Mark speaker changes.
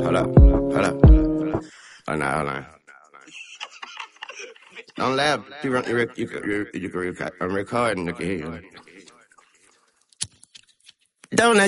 Speaker 1: Hold up. Hold up. Oh, no, hold on. Don't laugh. I'm recording. Look at here. Don't